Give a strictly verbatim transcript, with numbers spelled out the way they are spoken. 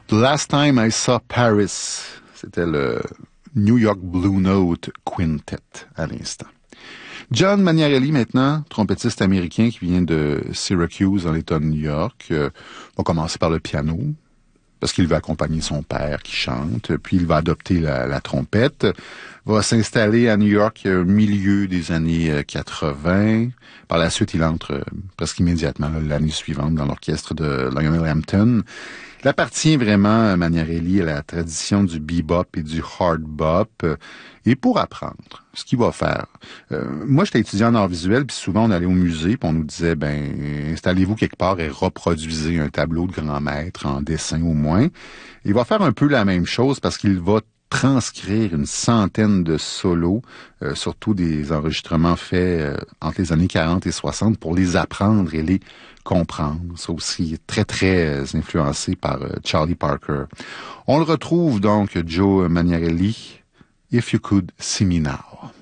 The Last Time I Saw Paris, c'était le New York Blue Note Quintet à l'instant. John Magnarelli, maintenant, trompettiste américain qui vient de Syracuse, dans l'État de New York, euh, va commencer par le piano, parce qu'il va accompagner son père qui chante, puis il va adopter la, la trompette, va s'installer à New York au milieu des années quatre-vingts. Par la suite, il entre euh, presque immédiatement l'année suivante dans l'orchestre de Lionel Hampton. Il appartient vraiment, Magnarelli, à la tradition du bebop et du hard bop. Euh, et pour apprendre, ce qu'il va faire. Euh, moi, j'étais étudiant en art visuel, puis souvent on allait au musée, puis on nous disait, ben, installez-vous quelque part et reproduisez un tableau de grand maître en dessin au moins. Il va faire un peu la même chose parce qu'il va transcrire une centaine de solos, euh, surtout des enregistrements faits euh, entre les années quarante et soixante pour les apprendre et les comprendre. Ça aussi très, très influencé par euh, Charlie Parker. On le retrouve donc, Joe Magnarelli, If You Could See Me Now.